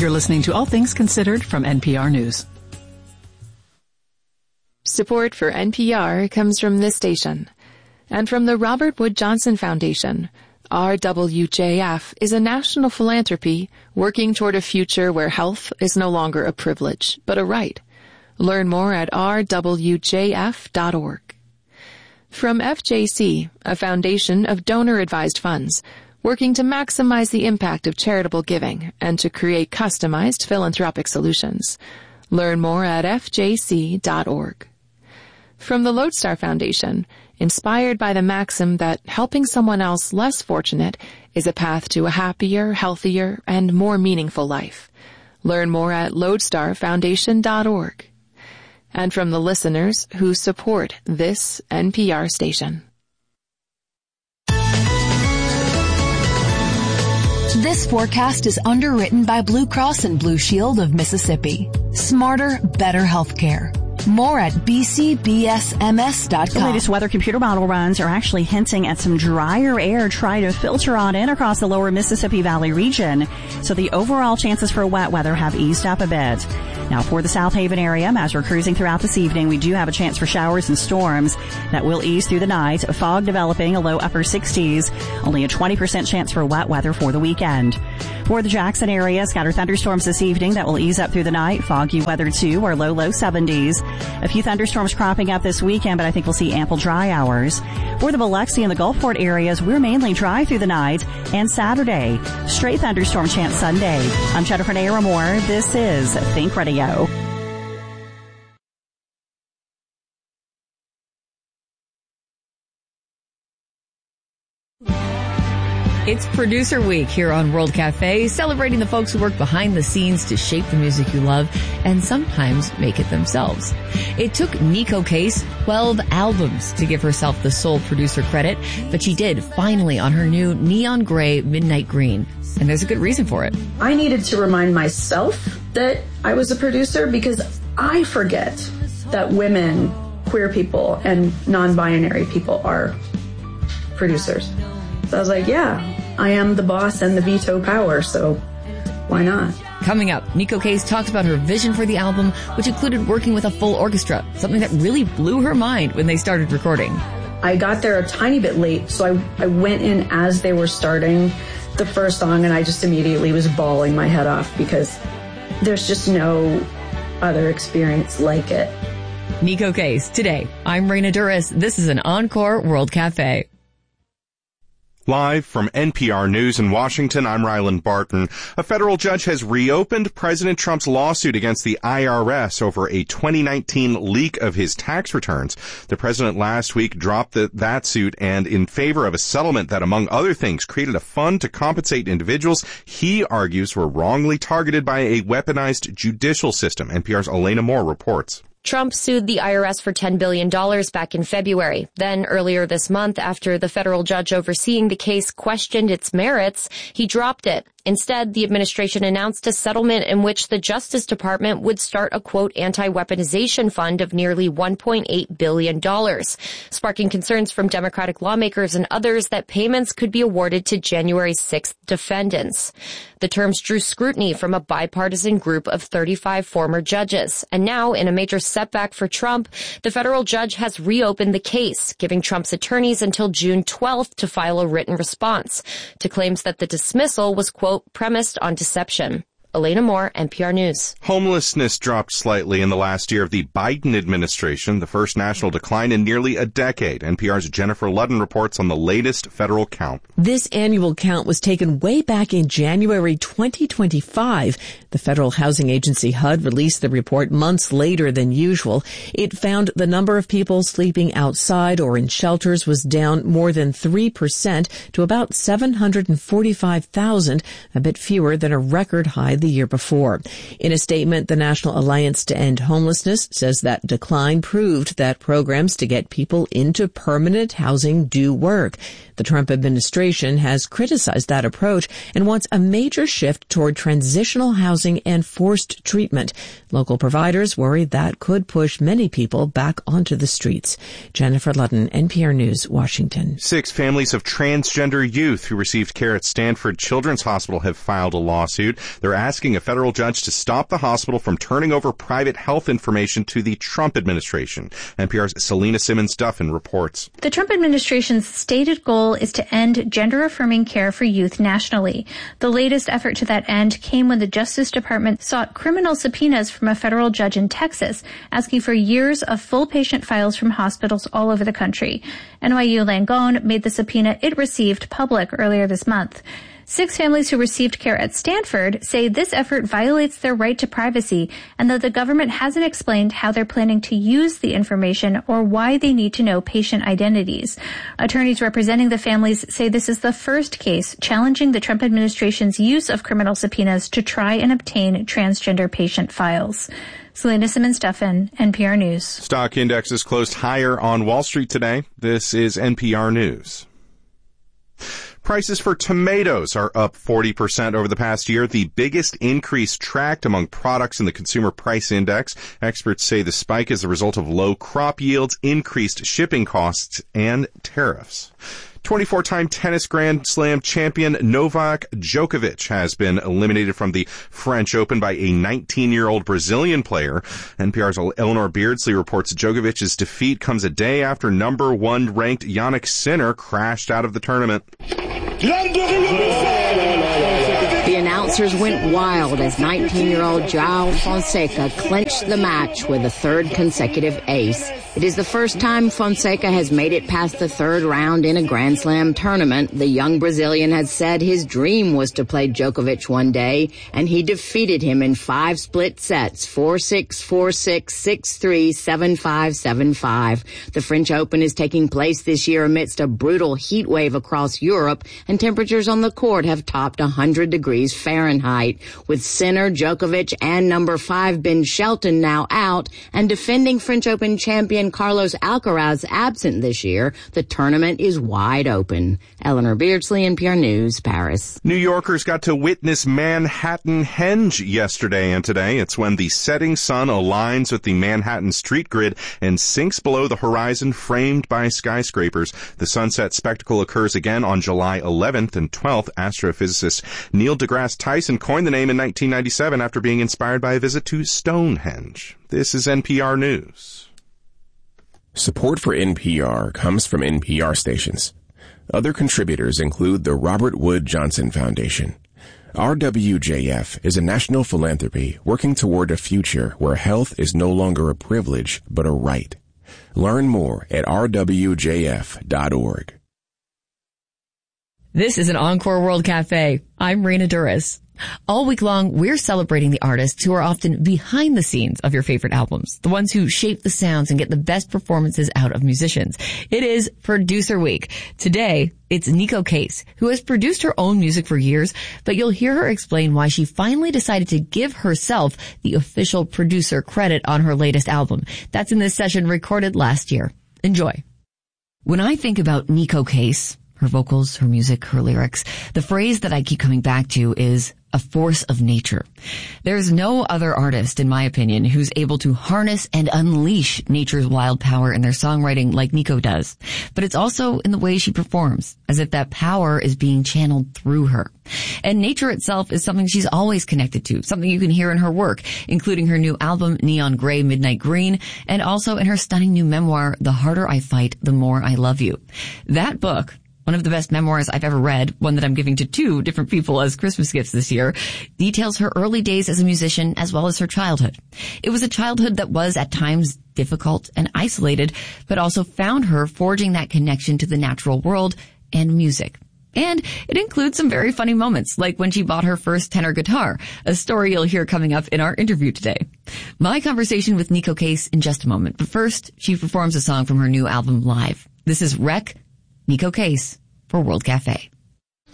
You're listening to All Things Considered from NPR News. Support for NPR comes from this station and from the Robert Wood Johnson Foundation. RWJF is a national philanthropy working toward a future where health is no longer a privilege, but a right. Learn more at rwjf.org. From FJC, a foundation of donor-advised funds, working to maximize the impact of charitable giving and to create customized philanthropic solutions. Learn more at fjc.org. From the Lodestar Foundation, inspired by the maxim that helping someone else less fortunate is a path to a happier, healthier, and more meaningful life. Learn more at lodestarfoundation.org. And from the listeners who support this NPR station. This forecast is underwritten by Blue Cross and Blue Shield of Mississippi. Smarter, better healthcare. More at bcbsms.com. The latest weather computer model runs are actually hinting at some drier air trying to filter on in across the lower Mississippi Valley region. So the overall chances for wet weather have eased up a bit. Now for the South Haven area, as we're cruising throughout this evening, we do have a chance for showers and storms that will ease through the night. Fog developing, a low upper 60s. Only a 20% chance for wet weather for the weekend. For the Jackson area, scattered thunderstorms this evening that will ease up through the night. Foggy weather too, or low 70s. A few thunderstorms cropping up this weekend, but I think we'll see ample dry hours. For the Biloxi and the Gulfport areas, we're mainly dry through the night and Saturday. Straight thunderstorm chance Sunday. I'm Jennifer Naramore. This is Think Radio. It's Producer Week here on World Cafe, celebrating the folks who work behind the scenes to shape the music you love and sometimes make it themselves. It took Neko Case 12 albums to give herself the sole producer credit, but she did finally on her new Neon Gray Midnight Green. And there's a good reason for it. I needed to remind myself that I was a producer because I forget that women, queer people, and non-binary people are producers. So I was like, yeah, I am the boss and the veto power, so why not? Coming up, Neko Case talks about her vision for the album, which included working with a full orchestra, something that really blew her mind when they started recording. I got there a tiny bit late, so I went in as they were starting the first song, and I just immediately was bawling my head off because there's just no other experience like it. Neko Case, today. I'm Raina Duras. This is an Encore World Cafe. Live from NPR News in Washington, I'm Ryland Barton. A federal judge has reopened President Trump's lawsuit against the IRS over a 2019 leak of his tax returns. The president last week dropped that suit and in favor of a settlement that, among other things, created a fund to compensate individuals he argues were wrongly targeted by a weaponized judicial system. NPR's Elena Moore reports. Trump sued the IRS for $10 billion back in February. Then earlier this month, after the federal judge overseeing the case questioned its merits, he dropped it. Instead, the administration announced a settlement in which the Justice Department would start a, quote, anti-weaponization fund of nearly $1.8 billion, sparking concerns from Democratic lawmakers and others that payments could be awarded to January 6th defendants. The terms drew scrutiny from a bipartisan group of 35 former judges. And now, in a major setback for Trump, the federal judge has reopened the case, giving Trump's attorneys until June 12th to file a written response to claims that the dismissal was, quote, premised on deception. Elena Moore, NPR News. Homelessness dropped slightly in the last year of the Biden administration, the first national decline in nearly a decade. NPR's Jennifer Ludden reports on the latest federal count. This annual count was taken way back in January 2025. The Federal Housing Agency, HUD, released the report months later than usual. It found the number of people sleeping outside or in shelters was down more than 3% to about 745,000, a bit fewer than a record high the year before. In a statement, the National Alliance to End Homelessness says that decline proved that programs to get people into permanent housing do work. The Trump administration has criticized that approach and wants a major shift toward transitional housing and forced treatment. Local providers worry that could push many people back onto the streets. Jennifer Ludden, NPR News, Washington. 6 families of transgender youth who received care at Stanford Children's Hospital have filed a lawsuit. They're asking a federal judge to stop the hospital from turning over private health information to the Trump administration. NPR's Selena Simmons-Duffin reports. The Trump administration's stated goal is to end gender-affirming care for youth nationally. The latest effort to that end came when the Justice Department sought criminal subpoenas from a federal judge in Texas, asking for years of full patient files from hospitals all over the country. NYU Langone made the subpoena it received public earlier this month. 6 families who received care at Stanford say this effort violates their right to privacy and that the government hasn't explained how they're planning to use the information or why they need to know patient identities. Attorneys representing the families say this is the first case challenging the Trump administration's use of criminal subpoenas to try and obtain transgender patient files. Selena Simmons-Duffin, NPR News. Stock indexes closed higher on Wall Street today. This is NPR News. Prices for tomatoes are up 40% over the past year, the biggest increase tracked among products in the Consumer Price Index. Experts say the spike is the result of low crop yields, increased shipping costs, and tariffs. 24-time tennis Grand Slam champion Novak Djokovic has been eliminated from the French Open by a 19-year-old Brazilian player. NPR's Eleanor Beardsley reports Djokovic's defeat comes a day after number 1 ranked Jannik Sinner crashed out of the tournament. The announcers went wild as 19-year-old João Fonseca clinched the match with a third consecutive ace. It is the first time Fonseca has made it past the third round in a Grand Slam tournament. The young Brazilian has said his dream was to play Djokovic one day, and he defeated him in 5 split sets, 4-6, 4-6, 6-3, 7-5, 7-5. The French Open is taking place this year amidst a brutal heat wave across Europe, and temperatures on the court have topped 100 degrees Fahrenheit. With Sinner, Djokovic, and number 5 Ben Shelton now out, and defending French Open champion Carlos Alcaraz absent this year, the tournament is wide open. Eleanor Beardsley, NPR News, Paris. New Yorkers got to witness Manhattan Henge yesterday and today. It's when the setting sun aligns with the Manhattan street grid and sinks below the horizon, framed by skyscrapers. The sunset spectacle occurs again on July 11th and 12th. Astrophysicist Neil deGrasse Tyson coined the name in 1997 after being inspired by a visit to Stonehenge. This is NPR News. Support for NPR comes from NPR stations. Other contributors include the Robert Wood Johnson Foundation. RWJF is a national philanthropy working toward a future where health is no longer a privilege, but a right. Learn more at rwjf.org. This is an Encore World Cafe. I'm Rena Duras. All week long, we're celebrating the artists who are often behind the scenes of your favorite albums, the ones who shape the sounds and get the best performances out of musicians. It is Producer Week. Today, it's Neko Case, who has produced her own music for years, but you'll hear her explain why she finally decided to give herself the official producer credit on her latest album. That's in this session recorded last year. Enjoy. When I think about Neko Case, her vocals, her music, her lyrics, the phrase that I keep coming back to is a force of nature. There's no other artist, in my opinion, who's able to harness and unleash nature's wild power in their songwriting like Neko does. But it's also in the way she performs, as if that power is being channeled through her. And nature itself is something she's always connected to, something you can hear in her work, including her new album, Neon Gray, Midnight Green, and also in her stunning new memoir, The Harder I Fight, The More I Love You. That book, one of the best memoirs I've ever read, one that I'm giving to 2 different people as Christmas gifts this year, details her early days as a musician as well as her childhood. It was a childhood that was at times difficult and isolated, but also found her forging that connection to the natural world and music. And it includes some very funny moments, like when she bought her first tenor guitar, a story you'll hear coming up in our interview today. My conversation with Neko Case in just a moment, but first, she performs a song from her new album live. This is Wreck, Neko Case for World Cafe.